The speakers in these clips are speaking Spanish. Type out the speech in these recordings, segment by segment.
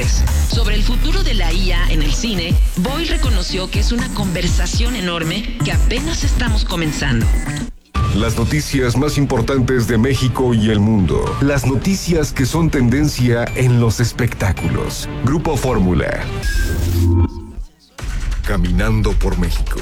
Deportes. Sobre el futuro de la IA en el cine, Boyle reconoció que es una conversación enorme que apenas estamos comenzando. Las noticias más importantes de México y el mundo. Las noticias que son tendencia en los espectáculos. Grupo Fórmula. Caminando por México.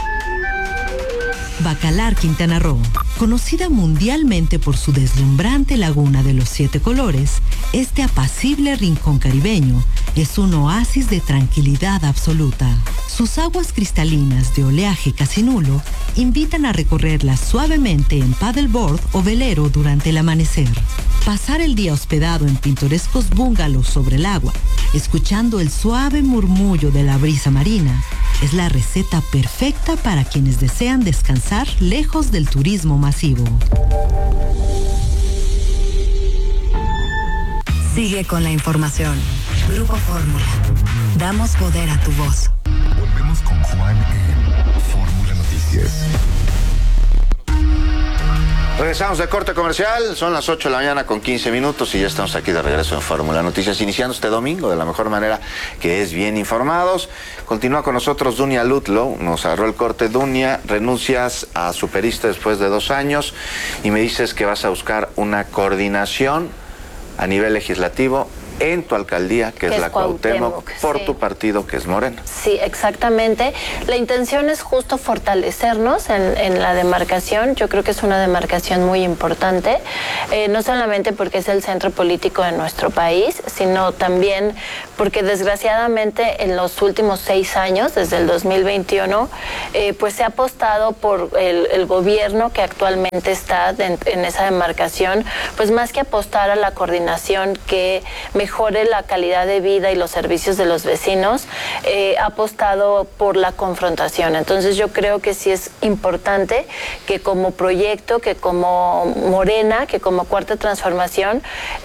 Bacalar, Quintana Roo. Conocida mundialmente por su deslumbrante laguna de los 7 colores, este apacible rincón caribeño es un oasis de tranquilidad absoluta. Sus aguas cristalinas de oleaje casi nulo invitan a recorrerlas suavemente en paddleboard o velero durante el amanecer. Pasar el día hospedado en pintorescos bungalows sobre el agua, escuchando el suave murmullo de la brisa marina, es la receta perfecta para quienes desean descansar lejos del turismo masivo. Sigue con la información. Grupo Fórmula. Damos poder a tu voz. Volvemos con Juan en Fórmula Noticias. Regresamos de corte comercial, son las 8 de la mañana con 15 minutos y ya estamos aquí de regreso en Fórmula Noticias, iniciando este domingo de la mejor manera, que es bien informados. Continúa con nosotros Dunia Lutlow, nos agarró el corte. Dunia, renuncias a Superista después de 2 años y me dices que vas a buscar una coordinación a nivel legislativo en tu alcaldía, que es la Cuauhtémoc, por tu partido, que es Morena. Sí, exactamente. La intención es justo fortalecernos en la demarcación. Yo creo que es una demarcación muy importante, no solamente porque es el centro político de nuestro país, sino también porque desgraciadamente en los últimos 6 años, desde el 2021, pues se ha apostado por el gobierno que actualmente está en esa demarcación, pues más que apostar a la coordinación que mejore la calidad de vida y los servicios de los vecinos, ha apostado por la confrontación. Entonces yo creo que sí es importante que como proyecto, que como Morena, que como Cuarta Transformación,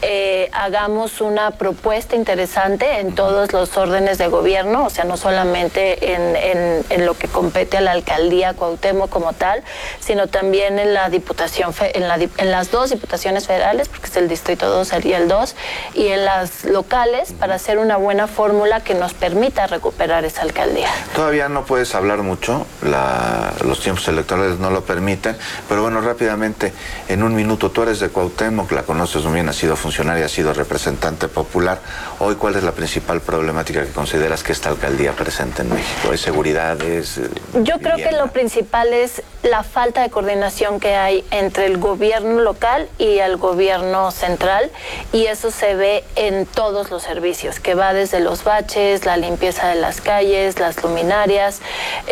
hagamos una propuesta interesante en todos los órdenes de gobierno, o sea, no solamente en lo que compete a la alcaldía Cuauhtémoc como tal, sino también en la diputación, en las 2 diputaciones federales, porque es el distrito 2 y el 2, y en las locales, para hacer una buena fórmula que nos permita recuperar esa alcaldía. Todavía no puedes hablar mucho, los tiempos electorales no lo permiten, pero bueno, rápidamente, en un minuto, tú eres de Cuauhtémoc, la conoces muy bien, has sido funcionaria, has sido representante popular. Hoy, ¿cuál es la principal problemática que consideras que esta alcaldía presenta en México? ¿Es seguridad? Yo creo que lo principal es la falta de coordinación que hay entre el gobierno local y el gobierno central, y eso se ve en todos los servicios, que va desde los baches, la limpieza de las calles, las luminarias.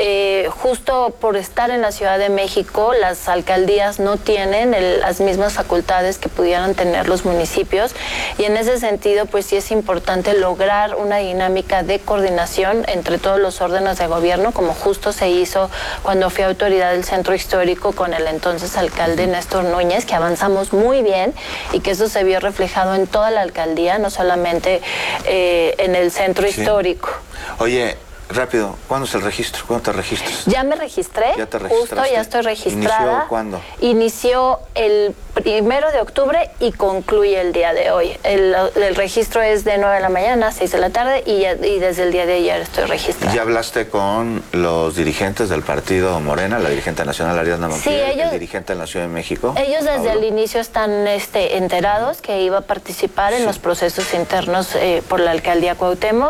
Justo por estar en la Ciudad de México, las alcaldías no tienen las mismas facultades que pudieran tener los municipios, y en ese sentido pues sí es importante lograr una dinámica de coordinación entre todos los órdenes de gobierno, como justo se hizo cuando fui autoridad del centro histórico con el entonces alcalde Néstor Núñez, que avanzamos muy bien y que eso se vio reflejado en toda la alcaldía, no solamente en el centro histórico. Oye, rápido, ¿cuándo es el registro? ¿Cuándo te registras? Ya me registré. ¿Ya te registraste? Justo, ya estoy registrada. ¿Inició cuándo? Inició el 1 de octubre y concluye el día de hoy. El registro es de 9 de la mañana a 6 de la tarde y desde el día de ayer estoy registrada. ¿Ya hablaste con los dirigentes del partido Morena, la dirigente nacional Ariadna Montiel, sí, el dirigente en la Ciudad de México? Ellos desde Pablo? el inicio están enterados que iba a participar en los procesos internos por la alcaldía Cuauhtémoc,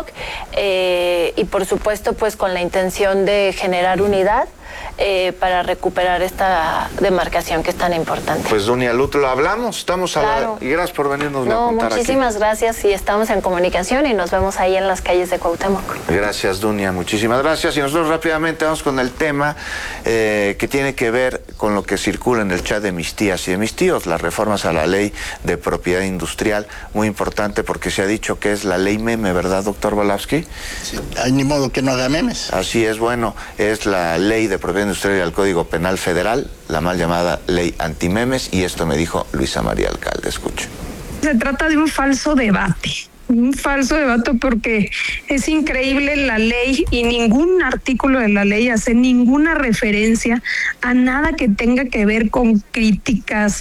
y por supuesto pues con la intención de generar unidad para recuperar esta demarcación que es tan importante. Pues Dunia Lutlow, lo hablamos, estamos claro. y gracias por venirnos a contar muchísimas aquí. Gracias, y estamos en comunicación y nos vemos ahí en las calles de Cuauhtémoc. Gracias, Dunia, muchísimas gracias. Y nosotros rápidamente vamos con el tema que tiene que ver con lo que circula en el chat de mis tías y de mis tíos, las reformas a la ley de propiedad industrial, muy importante porque se ha dicho que es la ley meme, ¿verdad, doctor Volavsky? Sí, hay ni modo que no haga memes. Así es, bueno, es la ley de propiedad industrial y al Código Penal Federal, la mal llamada ley antimemes, y esto me dijo Luisa María Alcalde, escuche. Se trata de un falso debate. un falso debate, porque es increíble la ley y ningún artículo de la ley hace ninguna referencia a nada que tenga que ver con críticas,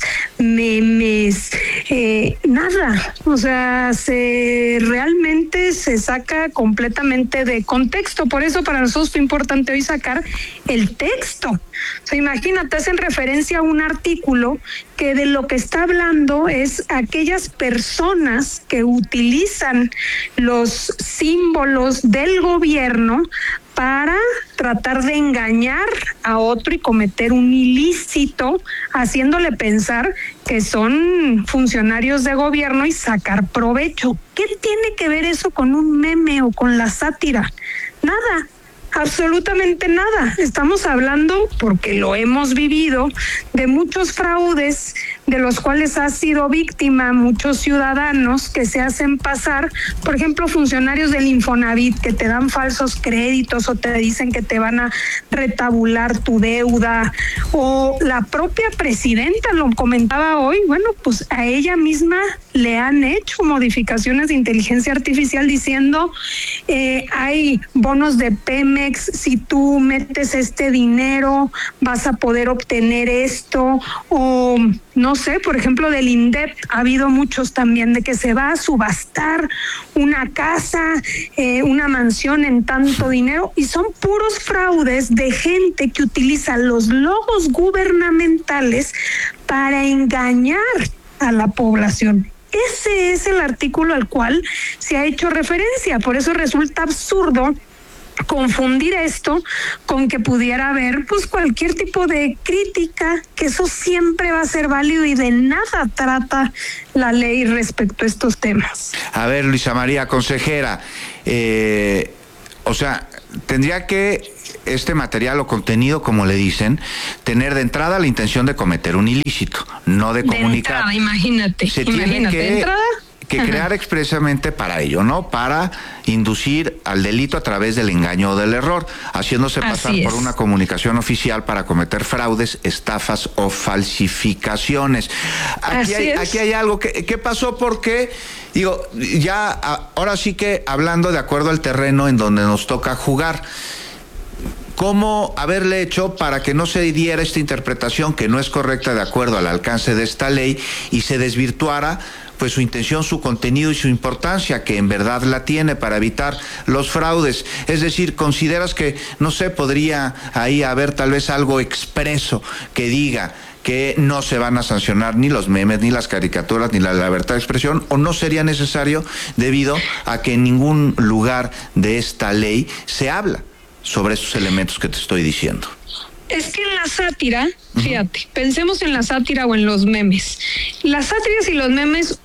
memes, nada. O sea, realmente se saca completamente de contexto. Por eso para nosotros fue importante hoy sacar el texto. O sea, imagínate, hacen referencia a un artículo que de lo que está hablando es aquellas personas que utilizan los símbolos del gobierno para tratar de engañar a otro y cometer un ilícito, haciéndole pensar que son funcionarios de gobierno y sacar provecho. ¿Qué tiene que ver eso con un meme o con la sátira? Nada. Absolutamente nada. Estamos hablando, porque lo hemos vivido, de muchos fraudes de los cuales ha sido víctima muchos ciudadanos que se hacen pasar, por ejemplo, funcionarios del Infonavit que te dan falsos créditos o te dicen que te van a retabular tu deuda, o la propia presidenta lo comentaba hoy, bueno, pues a ella misma le han hecho modificaciones de inteligencia artificial diciendo hay bonos de Pemex, si tú metes este dinero vas a poder obtener esto, o no sé, por ejemplo, del INDEP ha habido muchos también de que se va a subastar una casa, una mansión en tanto dinero, y son puros fraudes de gente que utiliza los logos gubernamentales para engañar a la población. Ese es el artículo al cual se ha hecho referencia. Por eso resulta absurdo confundir esto con que pudiera haber pues cualquier tipo de crítica, que eso siempre va a ser válido, y de nada trata la ley respecto a estos temas. A ver, Luisa María, consejera, o sea, tendría que este material o contenido, como le dicen, tener de entrada la intención de cometer un ilícito, no de comunicar. De entrada, imagínate. Tiene que, ¿de entrada? Que crear expresamente para ello, ¿no? Para inducir al delito a través del engaño o del error, haciéndose pasar por una comunicación oficial para cometer fraudes, estafas o falsificaciones. Aquí hay algo ¿qué pasó? Porque, digo, ya ahora sí que hablando de acuerdo al terreno en donde nos toca jugar, ¿cómo haberle hecho para que no se diera esta interpretación que no es correcta de acuerdo al alcance de esta ley y se desvirtuara pues su intención, su contenido y su importancia, que en verdad la tiene para evitar los fraudes? Es decir, ¿consideras que, no sé, podría ahí haber tal vez algo expreso que diga que no se van a sancionar ni los memes, ni las caricaturas, ni la libertad de expresión, o no sería necesario debido a que en ningún lugar de esta ley se habla sobre esos elementos que te estoy diciendo? Es que en la sátira, fíjate, pensemos en la sátira o en los memes. Las sátiras y los memes,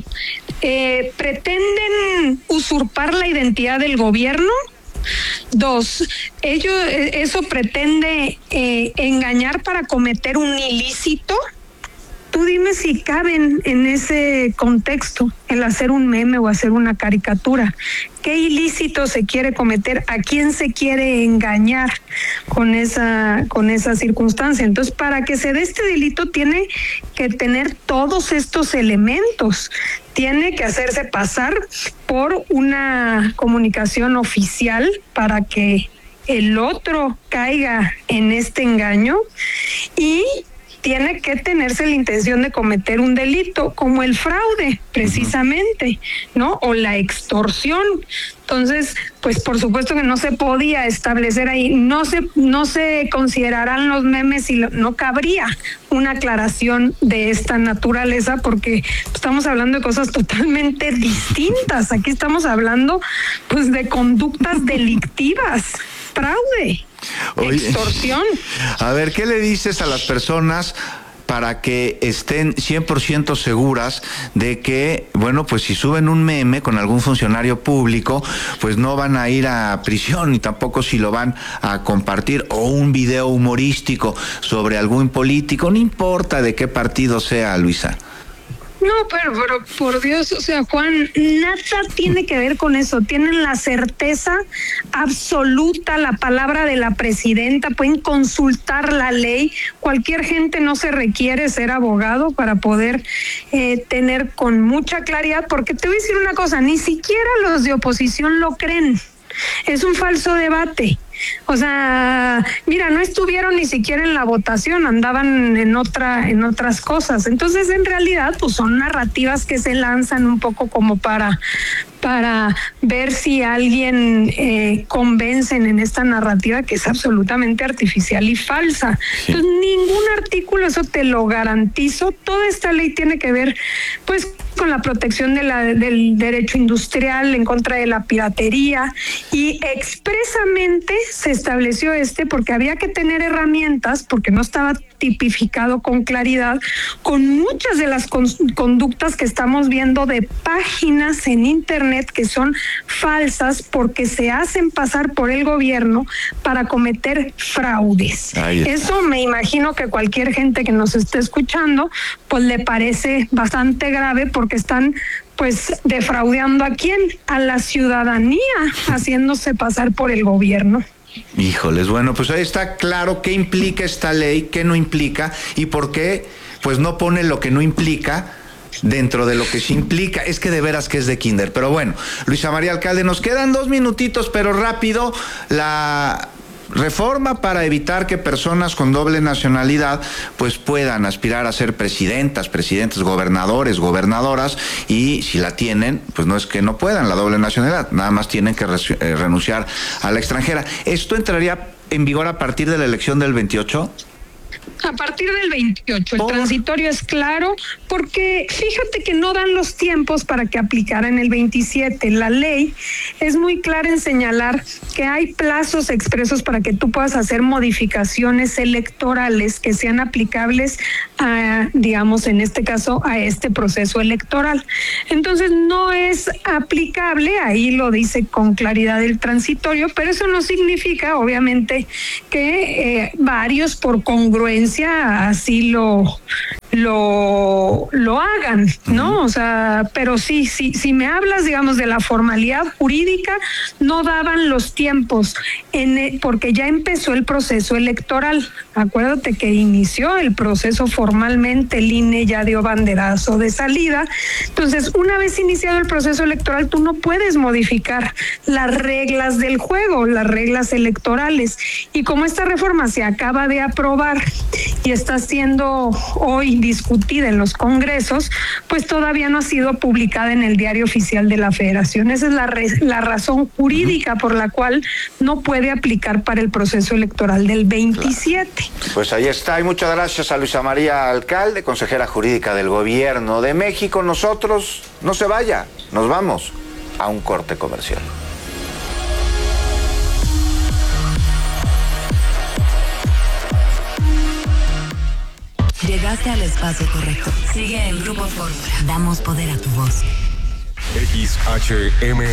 pretenden usurpar la identidad del gobierno. 2, eso pretende engañar para cometer un ilícito. Tú dime si caben en ese contexto el hacer un meme o hacer una caricatura. ¿Qué ilícito se quiere cometer? ¿A quién se quiere engañar con esa circunstancia? Entonces, para que se dé este delito tiene que tener todos estos elementos. Tiene que hacerse pasar por una comunicación oficial para que el otro caiga en este engaño, y tiene que tenerse la intención de cometer un delito, como el fraude, precisamente, ¿no? O la extorsión. Entonces, pues por supuesto que no se podía establecer ahí, no se considerarán los memes y no cabría una aclaración de esta naturaleza, porque estamos hablando de cosas totalmente distintas. Aquí estamos hablando pues de conductas delictivas, fraude. Oye, extorsión. A ver, ¿qué le dices a las personas para que estén 100% seguras de que, bueno, pues si suben un meme con algún funcionario público, pues no van a ir a prisión, ni tampoco si lo van a compartir, o un video humorístico sobre algún político, no importa de qué partido sea, Luisa? No, pero por Dios, o sea, Juan, nada tiene que ver con eso. Tienen la certeza absoluta, la palabra de la presidenta, pueden consultar la ley. Cualquier gente, no se requiere ser abogado para poder tener con mucha claridad, porque te voy a decir una cosa, ni siquiera los de oposición lo creen. Es un falso debate. O sea, mira, no estuvieron ni siquiera en la votación, andaban en otras cosas. Entonces, en realidad, pues son narrativas que se lanzan un poco como para ver si alguien convencen en esta narrativa que es absolutamente artificial y falsa. Sí. Entonces, ningún artículo, eso te lo garantizo. Toda esta ley tiene que ver, pues, con la protección del derecho industrial, en contra de la piratería, y expresamente se estableció porque había que tener herramientas, porque no estaba tipificado con claridad, con muchas de las conductas que estamos viendo de páginas en internet que son falsas porque se hacen pasar por el gobierno para cometer fraudes. Eso me imagino que cualquier gente que nos esté escuchando pues le parece bastante grave, porque están pues defraudando ¿a quién? A la ciudadanía, haciéndose pasar por el gobierno. Híjoles, bueno, pues ahí está claro qué implica esta ley, qué no implica y por qué pues no pone lo que no implica dentro de lo que sí implica. Es que de veras que es de kinder. Pero bueno, Luisa María Alcalde, nos quedan 2 minutitos, pero rápido. La reforma para evitar que personas con doble nacionalidad pues puedan aspirar a ser presidentas, gobernadores, gobernadoras, y si la tienen, pues no es que no puedan la doble nacionalidad, nada más tienen que renunciar a la extranjera. ¿Esto entraría en vigor a partir de la elección del 28? A partir del 28, el transitorio es claro, porque fíjate que no dan los tiempos para que aplicara en el 27. La ley es muy clara en señalar que hay plazos expresos para que tú puedas hacer modificaciones electorales que sean aplicables a, digamos, en este caso, a este proceso electoral. Entonces no es aplicable, ahí lo dice con claridad el transitorio, pero eso no significa, obviamente, que varios por congruencia así lo hagan, ¿no? O sea, pero sí, si me hablas, digamos, de la formalidad jurídica, no daban los tiempos porque ya empezó el proceso electoral. Acuérdate que inició el proceso formalmente, el INE ya dio banderazo de salida. Entonces, una vez iniciado el proceso electoral, tú no puedes modificar las reglas del juego, las reglas electorales. Y como esta reforma se acaba de aprobar y está siendo hoy discutida en los congresos, pues todavía no ha sido publicada en el Diario Oficial de la Federación. Esa es la razón jurídica por la cual no puede aplicar para el proceso electoral del 27. Pues ahí está, y muchas gracias a Luisa María Alcalde, consejera jurídica del Gobierno de México. Nosotros, no se vaya, nos vamos a un corte comercial. Llegaste al espacio correcto. Sigue en Grupo Fórmula. Damos poder a tu voz. XHMON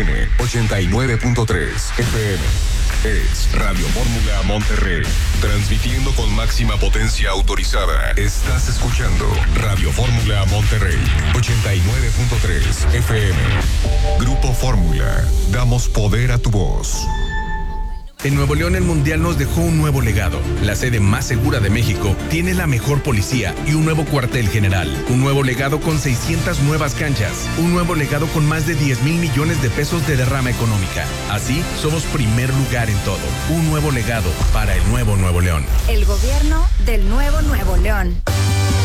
89.3 FM. Es Radio Fórmula Monterrey. Transmitiendo con máxima potencia autorizada. Estás escuchando Radio Fórmula Monterrey 89.3 FM. Grupo Fórmula. Damos poder a tu voz. En Nuevo León, el Mundial nos dejó un nuevo legado. La sede más segura de México tiene la mejor policía y un nuevo cuartel general. Un nuevo legado con 600 nuevas canchas. Un nuevo legado con más de 10,000 millones de pesos de derrama económica. Así, somos primer lugar en todo. Un nuevo legado para el nuevo Nuevo León. El gobierno del nuevo Nuevo León.